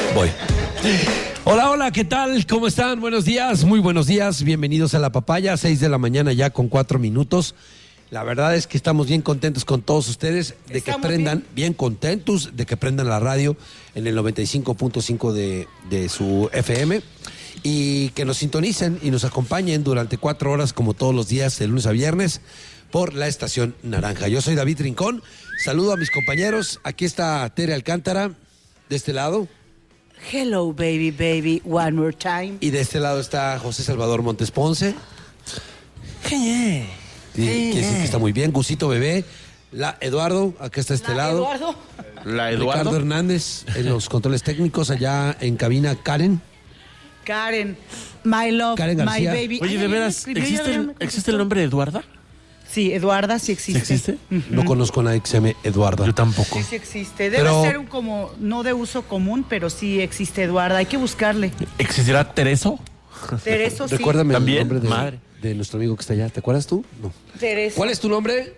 Voy. Hola, hola, ¿qué tal? ¿Cómo están? Buenos días, muy buenos días. Bienvenidos a La Papaya, 6 de la mañana ya con 4 minutos. La verdad es que estamos bien contentos con todos ustedes de que prendan, bien contentos de que prendan la radio en el 95.5 de su FM y que nos sintonicen y nos acompañen durante 4 horas como todos los días, de lunes a viernes, por la Estación Naranja. Yo soy David Rincón, saludo a mis compañeros. Aquí está Tere Alcántara, de este lado. Hello, baby, baby, one more time. Y de este lado está José Salvador Montes Ponce. Sí, quiere decir que está muy bien. Gusito Bebé. Eduardo, acá está este lado. Eduardo. Ricardo Hernández en los controles técnicos. Allá en cabina, Karen, my love, Karen my García. baby. Oye, de veras, ¿existe el nombre de Eduarda? Sí, Eduarda sí existe. ¿Sí existe? No conozco a nadie que se llame Eduarda. Yo tampoco. Sí existe. Debe ser un como no de uso común, pero sí existe Eduarda. Hay que buscarle. ¿Existirá Tereso? Tereso sí. Recuérdame ¿También? el nombre Madre. de nuestro amigo que está allá. ¿Te acuerdas tú? No. Tereso. ¿Cuál es tu nombre?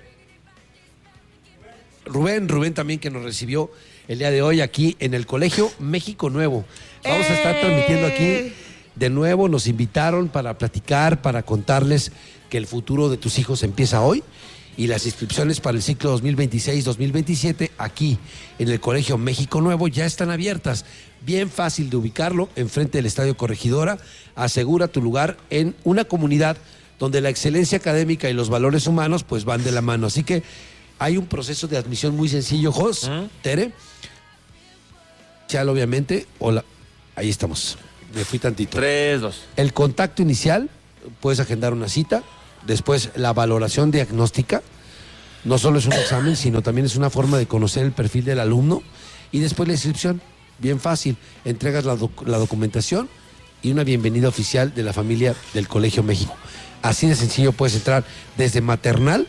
Rubén también, que nos recibió el día de hoy aquí en el Colegio México Nuevo. Vamos a estar transmitiendo aquí de nuevo. Nos invitaron para platicar, para contarles que el futuro de tus hijos empieza hoy y las inscripciones para el ciclo 2026-2027 aquí en el Colegio México Nuevo ya están abiertas. Bien fácil de ubicarlo, enfrente del Estadio Corregidora. Asegura tu lugar en una comunidad donde la excelencia académica y los valores humanos pues van de la mano. Así que hay un proceso de admisión muy sencillo, Jos, Tere. Chal, obviamente. Hola, ahí estamos. Me fui tantito. 3, 2. El contacto inicial, puedes agendar una cita. Después, la valoración diagnóstica. No solo es un examen, sino también es una forma de conocer el perfil del alumno. Y después la inscripción, bien fácil. Entregas la documentación y una bienvenida oficial de la familia del Colegio México. Así de sencillo puedes entrar desde maternal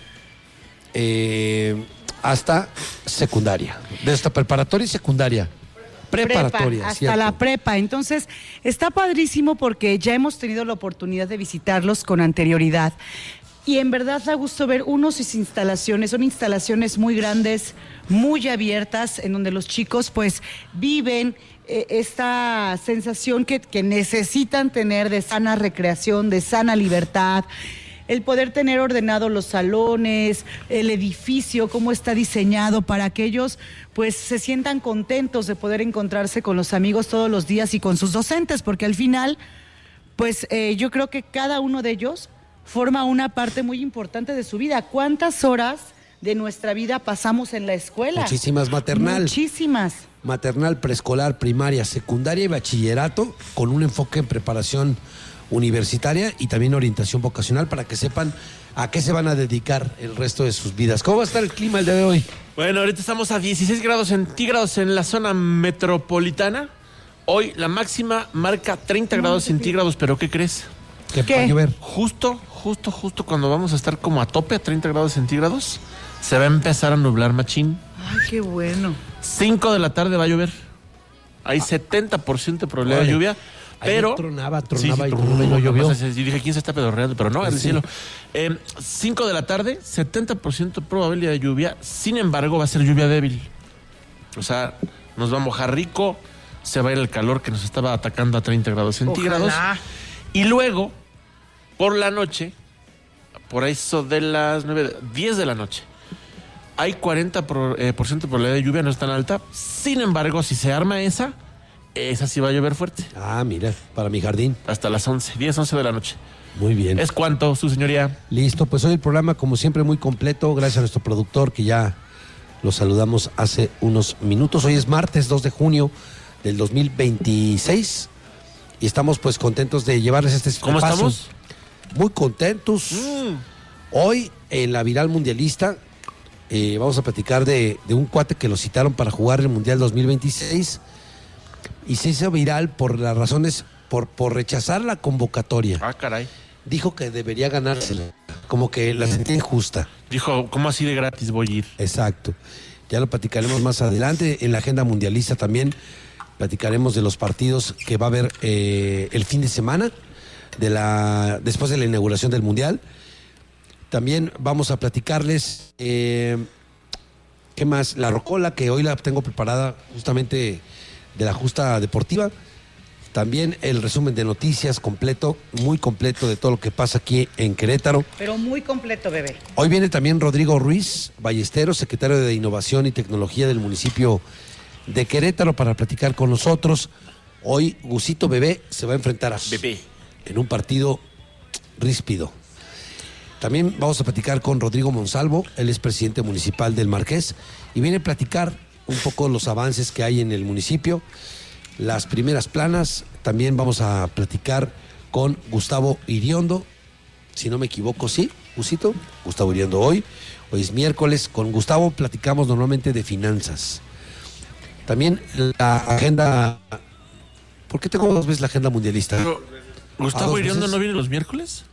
hasta secundaria. Desde preparatoria y secundaria. Preparatoria, hasta ¿cierto? la prepa. Entonces, está padrísimo porque ya hemos tenido la oportunidad de visitarlos con anterioridad. Y en verdad da gusto ver sus instalaciones. Son instalaciones muy grandes, muy abiertas, en donde los chicos pues viven esta sensación que necesitan tener de sana recreación, de sana libertad. El poder tener ordenado los salones, el edificio, cómo está diseñado para que ellos pues se sientan contentos de poder encontrarse con los amigos todos los días y con sus docentes, porque al final pues yo creo que cada uno de ellos forma una parte muy importante de su vida. ¿Cuántas horas de nuestra vida pasamos en la escuela? Muchísimas. Maternal. Muchísimas. Maternal, preescolar, primaria, secundaria y bachillerato, con un enfoque en preparación universitaria y también orientación vocacional para que sepan a qué se van a dedicar el resto de sus vidas. ¿Cómo va a estar el clima el día de hoy? Bueno, ahorita estamos a 16 grados centígrados en la zona metropolitana. Hoy la máxima marca 30 grados centígrados, pero ¿qué crees? ¿Qué va a llover? Justo cuando vamos a estar como a tope a 30 grados centígrados, se va a empezar a nublar machín. Ay, qué bueno. 5 de la tarde va a llover. Hay 70% de probabilidad de lluvia. Pero tronaba sí, y no llovió. Y dije, ¿quién se está pedorreando? Pero no, es el cielo. 5 de la tarde, 70% probabilidad de lluvia. Sin embargo, va a ser lluvia débil. O sea, nos va a mojar rico. Se va a ir el calor que nos estaba atacando a 30 grados centígrados. Ojalá. Y luego, por la noche, por eso de las 10 de la noche, hay 40% de probabilidad de lluvia, no es tan alta. Sin embargo, si se arma esa sí va a llover fuerte. Ah, mira, para mi jardín. Hasta las 10, 11 de la noche. Muy bien. ¿Es cuánto, su señoría? Listo, pues hoy el programa como siempre muy completo, gracias a nuestro productor que ya lo saludamos hace unos minutos. Hoy es martes 2 de junio del 2026 y estamos pues contentos de llevarles este espacio. ¿Cómo estamos? Muy contentos. Hoy en la Viral Mundialista vamos a platicar de un cuate que lo citaron para jugar el Mundial 2026 y se hizo viral por las razones, por rechazar la convocatoria. Ah, caray. Dijo que debería ganársela, como que la sentía injusta. Dijo, ¿cómo así de gratis voy a ir? Exacto. Ya lo platicaremos más adelante. En la agenda mundialista también platicaremos de los partidos que va a haber el fin de semana, después de la inauguración del Mundial. También vamos a platicarles, ¿qué más? La rocola, que hoy la tengo preparada justamente de la justa deportiva. También el resumen de noticias completo, muy completo de todo lo que pasa aquí en Querétaro. Pero muy completo, bebé. Hoy viene también Rodrigo Ruiz Ballesteros, secretario de Innovación y Tecnología del municipio de Querétaro, para platicar con nosotros. Hoy Gusito Bebé se va a enfrentar a Bebé en un partido ríspido. También vamos a platicar con Rodrigo Monsalvo, él es presidente municipal del Marqués, y viene a platicar un poco los avances que hay en el municipio, las primeras planas. También vamos a platicar con Gustavo Iriondo, si no me equivoco, sí, Gusito, Gustavo Iriondo hoy es miércoles. Con Gustavo platicamos normalmente de finanzas. También la agenda, ¿por qué tengo 2 veces la agenda mundialista? Pero, ¿Gustavo Iriondo no viene los miércoles?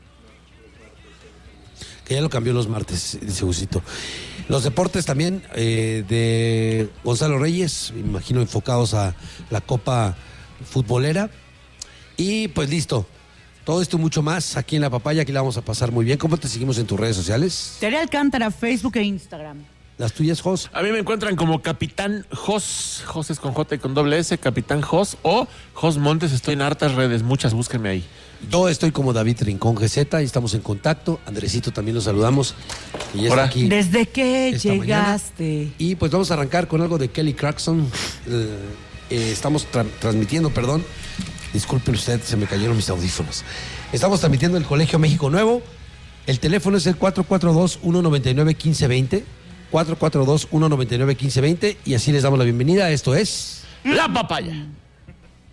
Que ya lo cambió los martes, dice Gusito. Los deportes también de Gonzalo Reyes, me imagino enfocados a la Copa Futbolera. Y pues listo, todo esto y mucho más aquí en La Papaya, aquí la vamos a pasar muy bien. ¿Cómo te seguimos en tus redes sociales? Tere Alcántara, Facebook e Instagram. Las tuyas, Jos. A mí me encuentran como Capitán Jos. Jos es con J y con doble S, Capitán Jos o Jos Montes. Estoy en hartas redes, muchas, búsquenme ahí. Yo estoy como David Rincón GZ y estamos en contacto. Andresito también lo saludamos. Y ya está aquí. Desde que esta llegaste. mañana. Y pues vamos a arrancar con algo de Kelly Clarkson. Estamos transmitiendo, perdón. Disculpen usted, se me cayeron mis audífonos. Estamos transmitiendo el Colegio México Nuevo. El teléfono es el 442-199-1520. 442-199-1520. Y así les damos la bienvenida. Esto es La Papaya.